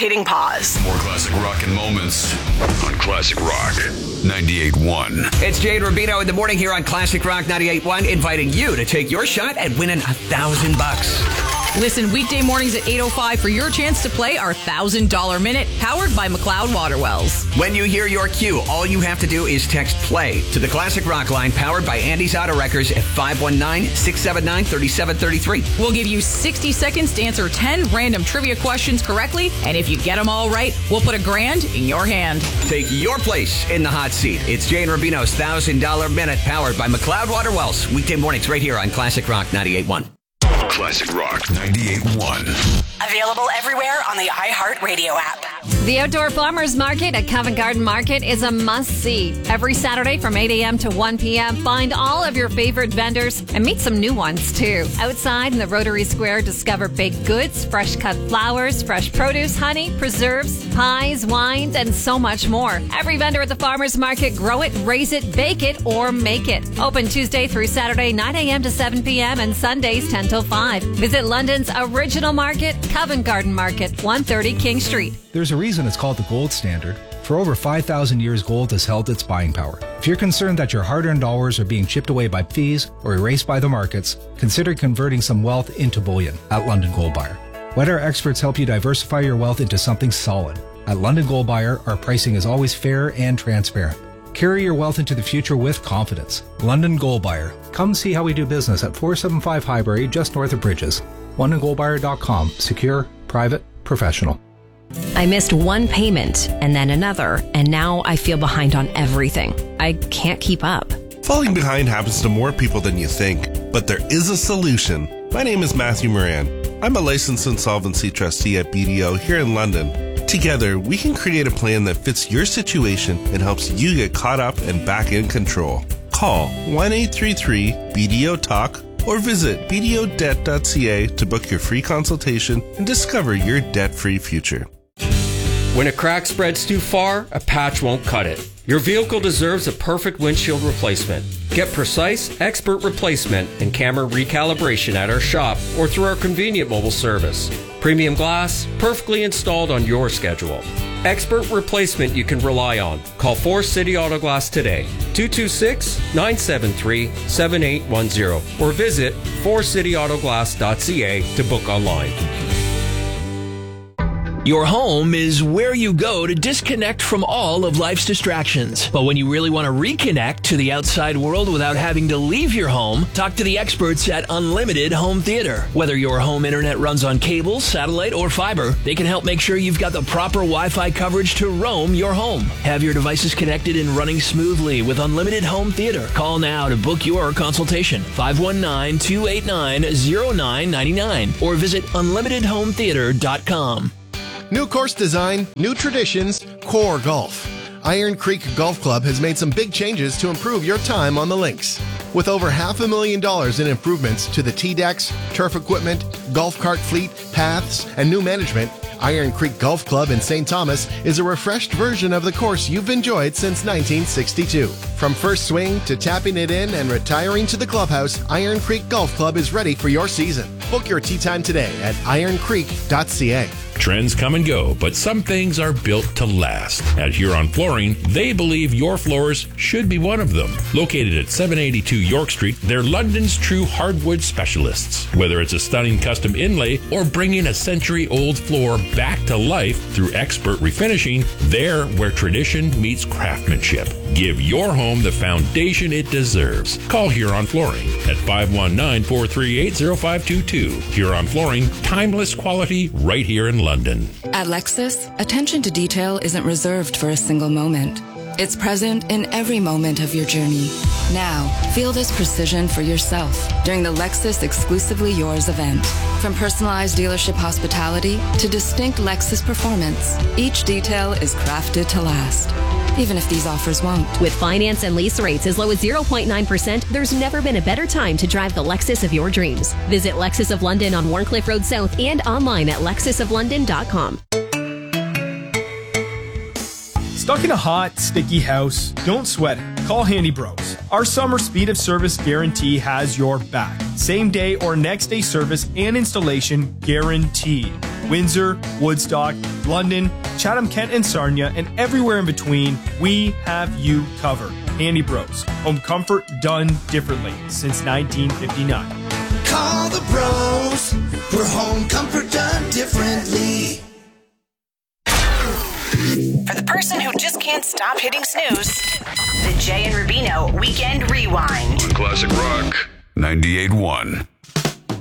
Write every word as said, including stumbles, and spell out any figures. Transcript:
hitting pause. More classic rock and moments on Classic Rock ninety-eight point one. It's Jay and Rubino in the morning here on Classic Rock ninety-eight point one, inviting you to take your shot at winning a thousand bucks. Listen weekday mornings at eight oh five for your chance to play our one thousand dollars minute, powered by McLeod Waterwells. When you hear your cue, all you have to do is text play to the Classic Rock line, powered by Andy's Auto Wreckers at five one nine, six seven nine, three seven three three. We'll give you sixty seconds to answer ten random trivia questions correctly, and if you get them all right, we'll put a grand in your hand. Take your place in the hot seat. It's Jay and Rubino's one thousand dollars minute, powered by McLeod Waterwells. Weekday mornings right here on Classic Rock ninety-eight point one. Classic Rock ninety-eight point one. Available everywhere on the iHeartRadio app. The Outdoor Farmers Market at Covent Garden Market is a must-see. Every Saturday from eight a.m. to one p.m., find all of your favorite vendors and meet some new ones, too. Outside in the Rotary Square, discover baked goods, fresh-cut flowers, fresh produce, honey, preserves, pies, wines, and so much more. Every vendor at the Farmers Market, grow it, raise it, bake it, or make it. Open Tuesday through Saturday, nine a.m. to seven p.m., and Sundays, ten till five. Visit London's original market, Covent Garden Market, one thirty King Street. There's a reason it's called the gold standard. For over five thousand years, gold has held its buying power. If you're concerned that your hard-earned dollars are being chipped away by fees or erased by the markets, consider converting some wealth into bullion at London Gold Buyer. Let our experts help you diversify your wealth into something solid. At London Gold Buyer, our pricing is always fair and transparent. Carry your wealth into the future with confidence. London Gold Buyer. Come see how we do business at four seventy-five Highbury, just north of Bridges. london gold buyer dot com. Secure, private, professional. I missed one payment and then another, and now I feel behind on everything. I can't keep up. Falling behind happens to more people than you think, but there is a solution. My name is Matthew Moran. I'm a licensed insolvency trustee at B D O here in London. Together, we can create a plan that fits your situation and helps you get caught up and back in control. Call one eight three three B D O talk or visit b d o debt dot c a to book your free consultation and discover your debt-free future. When a crack spreads too far, a patch won't cut it. Your vehicle deserves a perfect windshield replacement. Get precise, expert replacement and camera recalibration at our shop or through our convenient mobile service. Premium glass, perfectly installed on your schedule. Expert replacement you can rely on. Call Forest City Auto Glass today, two two six, nine seven three, seven eight one zero, or visit forest city auto glass dot c a to book online. Your home is where you go to disconnect from all of life's distractions. But when you really want to reconnect to the outside world without having to leave your home, talk to the experts at Unlimited Home Theater. Whether your home internet runs on cable, satellite, or fiber, they can help make sure you've got the proper Wi-Fi coverage to roam your home. Have your devices connected and running smoothly with Unlimited Home Theater. Call now to book your consultation. five one nine, two eight nine, zero nine nine nine or visit unlimited home theater dot com. New course design, new traditions, Core Golf. Iron Creek Golf Club has made some big changes to improve your time on the links. With over half a million dollars in improvements to the tee decks, turf equipment, golf cart fleet, paths, and new management, Iron Creek Golf Club in Saint Thomas is a refreshed version of the course you've enjoyed since nineteen sixty-two. From first swing to tapping it in and retiring to the clubhouse, Iron Creek Golf Club is ready for your season. Book your tee time today at iron creek dot c a. Trends come and go, but some things are built to last. At Huron Flooring, they believe your floors should be one of them. Located at seven eighty-two York Street, they're London's true hardwood specialists. Whether it's a stunning custom inlay or bringing a century-old floor back to life through expert refinishing, they're where tradition meets craftsmanship. Give your home the foundation it deserves. Call Huron Flooring at five one nine, four three eight, zero five two two. Huron Flooring, timeless quality right here in London. At Lexus, attention to detail isn't reserved for a single moment. It's present in every moment of your journey. Now, feel this precision for yourself during the Lexus Exclusively Yours event. From personalized dealership hospitality to distinct Lexus performance, each detail is crafted to last, even if these offers won't. With finance and lease rates as low as zero point nine percent, there's never been a better time to drive the Lexus of your dreams. Visit Lexus of London on Warncliffe Road South and online at lexus of london dot com. Stuck in a hot, sticky house? Don't sweat it. Call Handy Bros. Our summer speed of service guarantee has your back. Same day or next day service and installation guaranteed. Windsor, Woodstock, London, Chatham-Kent and Sarnia, and everywhere in between, we have you covered. Handy Bros. Home comfort done differently since nineteen fifty-nine. Call the bros for home comfort done differently. For the person who just can't stop hitting snooze, the Jay and Rubino Weekend Rewind. On Classic Rock ninety-eight point one.